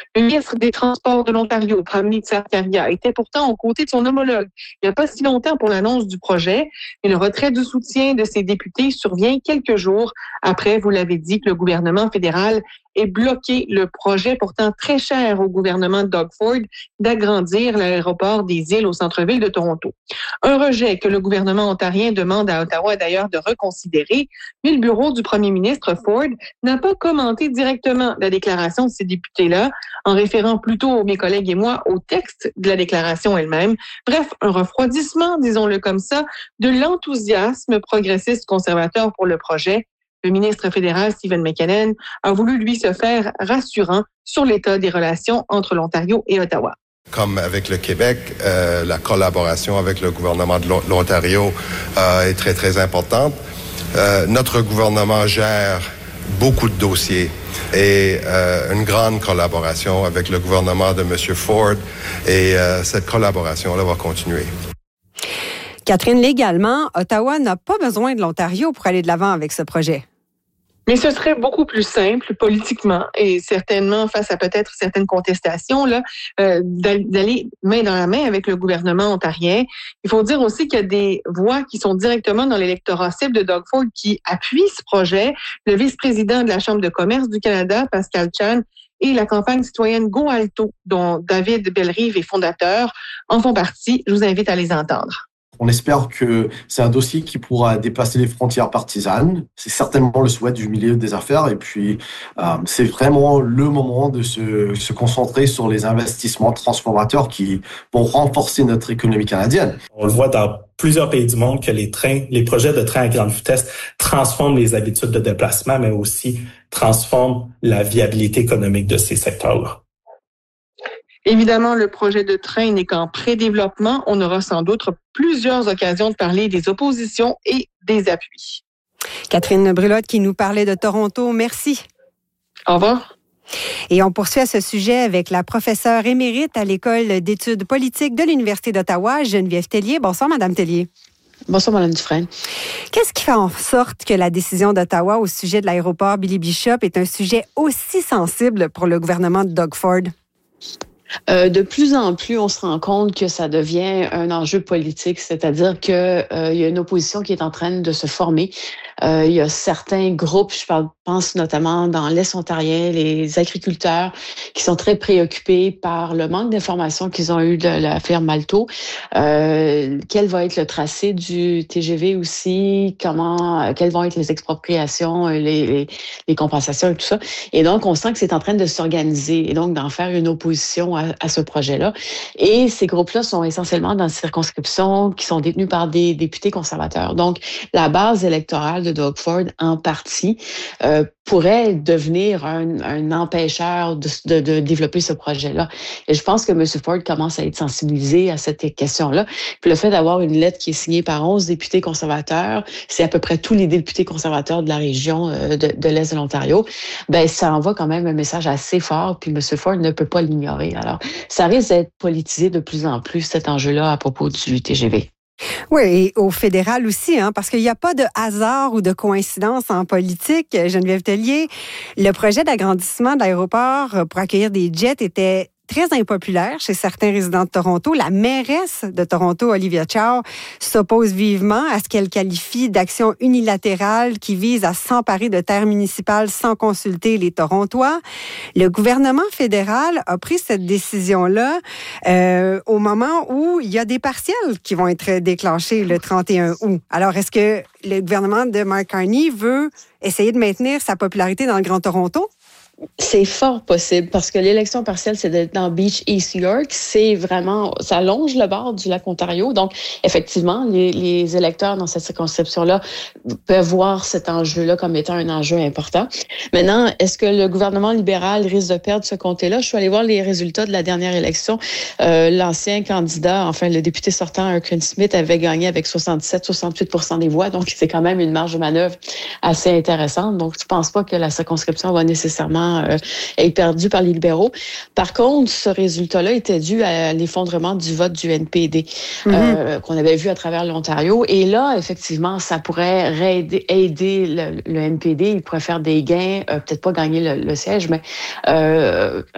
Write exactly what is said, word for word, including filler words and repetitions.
Le ministre des Transports de l'Ontario, Pramit Sarkaria, était pourtant aux côtés de son homologue il n'y a pas si longtemps pour l'annonce du projet. Et le retrait du soutien de ses députés survient quelques jours après, vous l'avez dit, que le gouvernement fédéral ait bloqué le projet pourtant très cher au gouvernement de Doug Ford d'agrandir l'aéroport des îles au centre-ville de Toronto. Un rejet que le gouvernement ontarien demande à Ottawa d'ailleurs de reconsidérer, mais le bureau du premier ministre Ford n'a pas commenté directement la déclaration de ces députés-là, en référant plutôt, mes collègues et moi, au texte de la déclaration elle-même. Bref, un refroidissement, disons-le comme ça, de l'enthousiasme progressiste conservateur pour le projet. Le ministre fédéral, Stephen McKinnon, a voulu, lui, se faire rassurant sur l'état des relations entre l'Ontario et Ottawa. Comme avec le Québec, euh, la collaboration avec le gouvernement de l'Ontario euh, est très, très importante. Euh, notre gouvernement gère beaucoup de dossiers et euh, une grande collaboration avec le gouvernement de M. Ford et euh, cette collaboration-là va continuer. Catherine, légalement, Ottawa n'a pas besoin de l'Ontario pour aller de l'avant avec ce projet. Mais ce serait beaucoup plus simple politiquement et certainement face à peut-être certaines contestations là, euh, d'aller main dans la main avec le gouvernement ontarien. Il faut dire aussi qu'il y a des voix qui sont directement dans l'électorat cible de Doug Ford qui appuient ce projet. Le vice-président de la Chambre de commerce du Canada, Pascal Chan, et la campagne citoyenne Go Alto, dont David Bellerive est fondateur, en font partie. Je vous invite à les entendre. On espère que c'est un dossier qui pourra dépasser les frontières partisanes. C'est certainement le souhait du milieu des affaires. Et puis, euh, c'est vraiment le moment de se, se concentrer sur les investissements transformateurs qui vont renforcer notre économie canadienne. On le voit dans plusieurs pays du monde que les trains, les projets de trains à grande vitesse transforment les habitudes de déplacement, mais aussi transforment la viabilité économique de ces secteurs-là. Évidemment, le projet de train n'est qu'en pré-développement. On aura sans doute plusieurs occasions de parler des oppositions et des appuis. Catherine Brulotte qui nous parlait de Toronto. Merci. Au revoir. Et on poursuit à ce sujet avec la professeure émérite à l'École d'études politiques de l'Université d'Ottawa, Geneviève Tellier. Bonsoir, Madame Tellier. Bonsoir, Mme Dufresne. Qu'est-ce qui fait en sorte que la décision d'Ottawa au sujet de l'aéroport Billy Bishop est un sujet aussi sensible pour le gouvernement de Doug Ford? Euh, de plus en plus, on se rend compte que ça devient un enjeu politique, c'est-à-dire que euh, il y a une opposition qui est en train de se former. Euh, il y a certains groupes, je parle, pense notamment dans l'Est ontarien, les agriculteurs qui sont très préoccupés par le manque d'informations qu'ils ont eu de l'affaire Malto. Euh, quel va être le tracé du T G V aussi? Comment, quelles vont être les expropriations, les, les, les compensations et tout ça? Et donc, on sent que c'est en train de s'organiser et donc d'en faire une opposition à, à ce projet-là. Et ces groupes-là sont essentiellement dans des circonscriptions qui sont détenues par des députés conservateurs. Donc, la base électorale de Doug Ford, en partie, euh, pourrait devenir un, un empêcheur de, de, de développer ce projet-là. Et je pense que M. Ford commence à être sensibilisé à cette question-là. Puis le fait d'avoir une lettre qui est signée par onze députés conservateurs, c'est à peu près tous les députés conservateurs de la région euh, de, de l'Est de l'Ontario, ben ça envoie quand même un message assez fort, puis M. Ford ne peut pas l'ignorer. Alors, ça risque d'être politisé de plus en plus, cet enjeu-là, à propos du T G V. Oui, et au fédéral aussi, hein, parce qu'il n'y a pas de hasard ou de coïncidence en politique. Geneviève Tellier, le projet d'agrandissement de l'aéroport pour accueillir des jets était très impopulaire chez certains résidents de Toronto. La mairesse de Toronto, Olivia Chow, s'oppose vivement à ce qu'elle qualifie d'action unilatérale qui vise à s'emparer de terres municipales sans consulter les Torontois. Le gouvernement fédéral a pris cette décision-là euh, au moment où il y a des partiels qui vont être déclenchés le trente et un août. Alors, est-ce que le gouvernement de Mark Carney veut essayer de maintenir sa popularité dans le Grand Toronto? C'est fort possible parce que l'élection partielle, c'est dans Beach East York. C'est vraiment, ça longe le bord du lac Ontario. Donc, effectivement, les, les électeurs dans cette circonscription-là peuvent voir cet enjeu-là comme étant un enjeu important. Maintenant, est-ce que le gouvernement libéral risque de perdre ce comté-là? Je suis allée voir les résultats de la dernière élection. Euh, l'ancien candidat, enfin, le député sortant, Erkin Smith, avait gagné avec soixante-sept à soixante-huit pour cent des voix. Donc, c'est quand même une marge de manœuvre assez intéressante. Donc, je pense pas que la circonscription va nécessairement Euh, est perdu par les libéraux. Par contre, ce résultat-là était dû à l'effondrement du vote du N P D mm-hmm. euh, qu'on avait vu à travers l'Ontario. Et là, effectivement, ça pourrait aider, aider le, le N P D. Il pourrait faire des gains, euh, peut-être pas gagner le, le siège, mais euh,